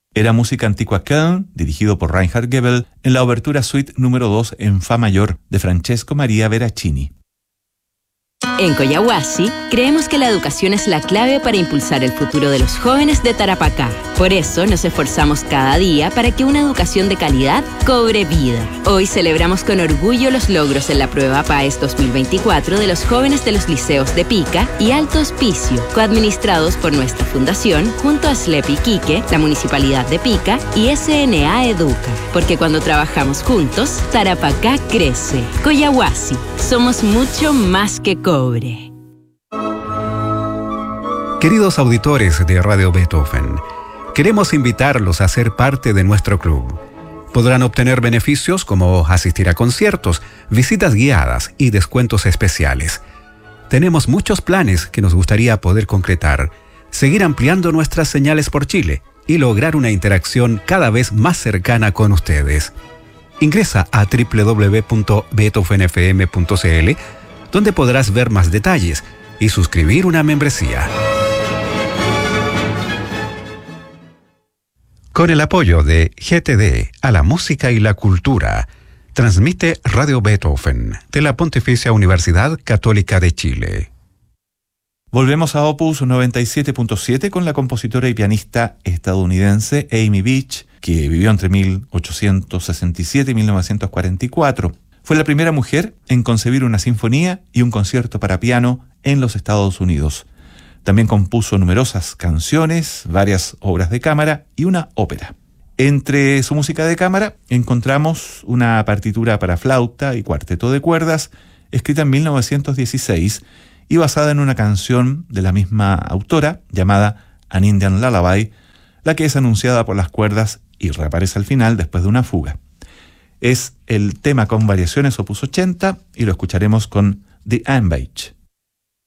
Era música antigua Köln, dirigido por Reinhard Goebel, en la obertura suite número 2 en Fa mayor de Francesco Maria Veracini. En Collahuasi, creemos que la educación es la clave para impulsar el futuro de los jóvenes de Tarapacá. Por eso nos esforzamos cada día para que una educación de calidad cobre vida. Hoy celebramos con orgullo los logros en la prueba PAES 2024 de los jóvenes de los liceos de Pica y Alto Hospicio, coadministrados por nuestra fundación junto a SLEP Iquique, la Municipalidad de Pica y SNA Educa. Porque cuando trabajamos juntos, Tarapacá crece. Collahuasi, somos mucho más que cobre. Queridos auditores de Radio Beethoven, queremos invitarlos a ser parte de nuestro club. Podrán obtener beneficios como asistir a conciertos, visitas guiadas y descuentos especiales. Tenemos muchos planes que nos gustaría poder concretar, seguir ampliando nuestras señales por Chile y lograr una interacción cada vez más cercana con ustedes. Ingresa a www.beethovenfm.cl, donde podrás ver más detalles y suscribir una membresía. Con el apoyo de GTD a la música y la cultura, transmite Radio Beethoven de la Pontificia Universidad Católica de Chile. Volvemos a Opus 97.7 con la compositora y pianista estadounidense Amy Beach, que vivió entre 1867 y 1944. Fue la primera mujer en concebir una sinfonía y un concierto para piano en los Estados Unidos. También compuso numerosas canciones, varias obras de cámara y una ópera. Entre su música de cámara encontramos una partitura para flauta y cuarteto de cuerdas, escrita en 1916 y basada en una canción de la misma autora llamada An Indian Lullaby, la que es anunciada por las cuerdas y reaparece al final después de una fuga. Es el tema con variaciones opus 80 y lo escucharemos con The Ambage.